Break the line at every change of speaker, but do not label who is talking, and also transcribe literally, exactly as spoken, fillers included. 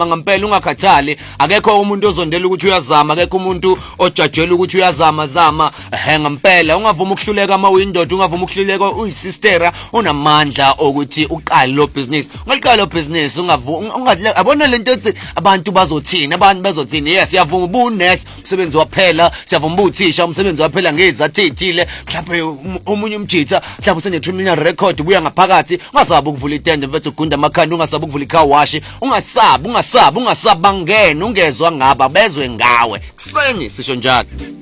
ngampela ungakhathali akekho umuntu ozondela ukuthi uyazama akekho umuntu ojajela ukuthi uyazama zama ehe ngampela ungavuma ukuhluleka ama uyindoda ungavuma ukuhluleka uyisistera unamandla ukuthi uqale lo business ungaliqala lo business ungavuma ungadla lento ethi abantu bazothina abantu bazothina yes siyavuma ubunesi umsebenzi waphela siyavuma ubuthisha umsebenzi waphela ngezathu ezithile mhlawumbe omunye umjitha mhlawumbe usene criminal record buya ngaphakathi ungasabi ukuvula itende mfethu ugunda amakhanda ungasabi ukuvula car wash ungasabi ungasabi ungasabi bangena ungezwe ngaba bezwe ngawe kusenge sisho njalo.